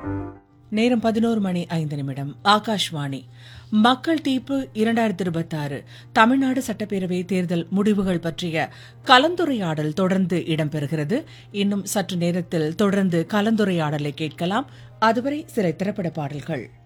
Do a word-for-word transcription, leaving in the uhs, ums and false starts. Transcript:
நேரம் பதினோரு மணி ஐந்து நிமிடம். ஆகாஷ்வாணி. மக்கள் தீர்ப்பு இரண்டாயிரத்தி இருபத்தி ஆறு தமிழ்நாடு சட்டப்பேரவை தேர்தல் முடிவுகள் பற்றிய கலந்துரையாடல் தொடர்ந்து இடம்பெறுகிறது. இன்னும் சற்று நேரத்தில் தொடர்ந்து கலந்துரையாடலை கேட்கலாம். அதுவரை சில திரைப்பட பாடல்கள்.